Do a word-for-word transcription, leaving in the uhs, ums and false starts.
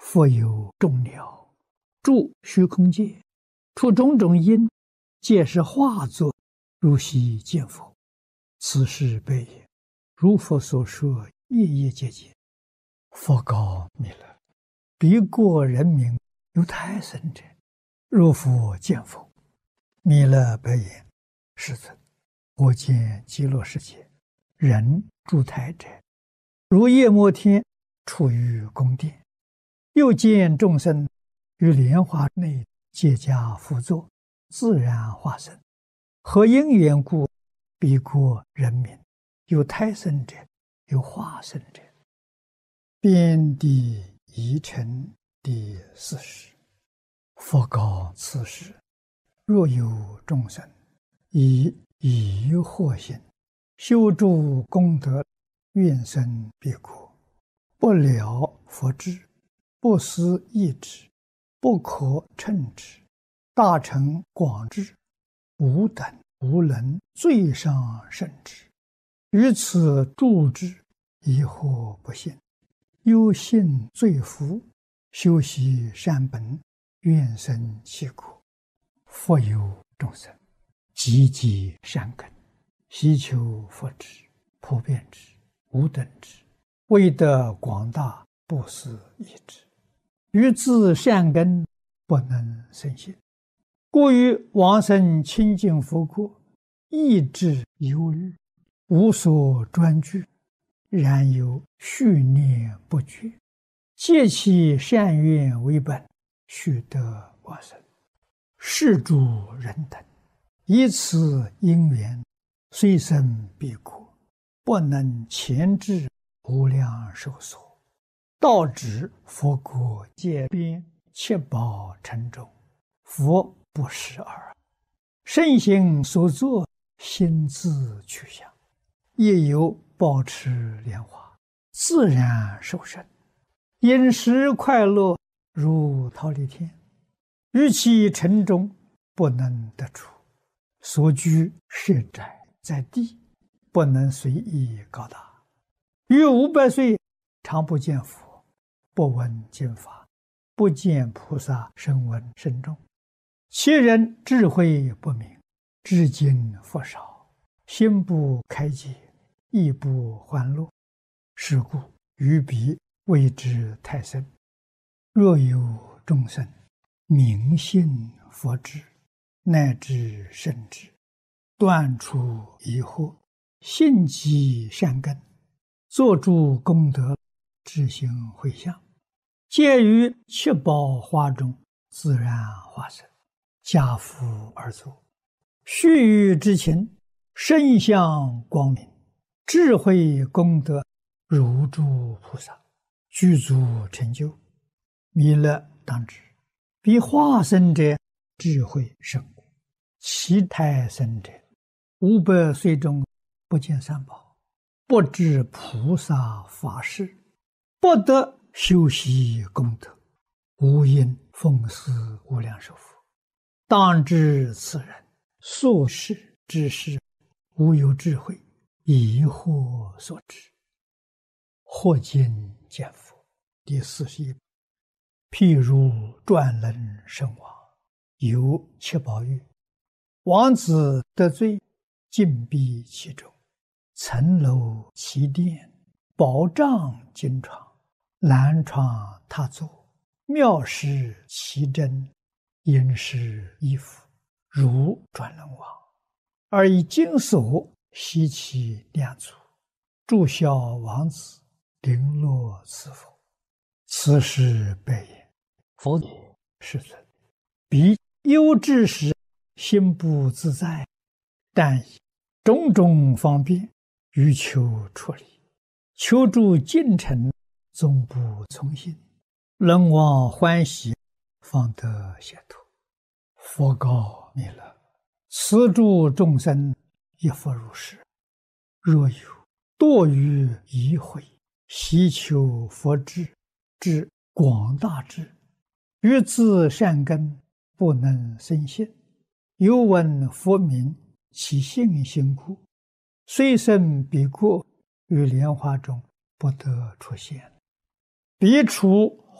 复有众鸟，住虚空界，出种种因，皆是化作，如昔见佛。此事悲也。如佛所说，夜夜节节。佛告弥勒：彼国人民有胎生者，若复见佛。弥勒白言：世尊，我见极乐世界人住胎者，如夜摩天处于宫殿，又见众生于莲花内结跏趺坐，自然化身。何因缘故？彼国人民有胎生者，有化身者。遍地疑尘第四十。佛告此时：若有众生以疑惑心修诸功德，愿生彼国，不了佛智，不思议之，不可称之，大乘广智，无等无能最上甚至，于此住之，疑惑不信，忧信罪福，修习善本，愿生其国。复有众生积积善根，希求佛智，普遍之，无等之，为得广大，不思议之，于自善根不能生信，故于往生清净佛国，意志忧虑，无所专具，然有续念不绝，借其善愿为本，须得往生。是诸人等以此因缘，虽生彼国，不能前至无量寿所，到指佛国界边，七宝城中，佛不识耳。圣行所作，心自去向，亦有保持莲花，自然受生，饮食快乐，如忉利天。于其城中不能得出，所居设宅在地，不能随意高大。于五百岁常不见佛，不闻经法，不见菩萨声闻甚众。其人智慧不明，至今佛少，心不开解，亦不欢乐。是故于彼谓之胎生。若有众生明信佛智，乃至圣智，断除疑惑，信积善根，作诸功德，知行回向，皆于七宝花中自然化身，家父而坐，须臾之情，身相光明，智慧功德如诸菩萨，具足成就。弥勒当知，彼化身者智慧甚广，其胎生者五百岁中不见三宝，不知菩萨法事，不得修习功德，无因奉祀无量寿佛。当知此人所事之事，无有智慧，疑惑所致。或今见佛第四十一。譬如转轮圣王，有七宝玉，王子得罪，禁闭其中，层楼其殿，宝帐金床，兰床榻座，妙饰其珍，殷实衣服，如转轮王，而以金锁系其两足，祝孝王子，绫罗赐佛。此时白言：佛也，世尊，彼忧之时，心不自在，但以种种方便，欲求出离，求助进程，总不从心，人望欢喜，方得解脱。佛告弥勒：此诸众生亦复如是。若有堕于疑慧，希求佛智，至广大智，于自善根，不能生信，有闻佛名，其信心故，虽生彼国，于莲花中不得出现。彼处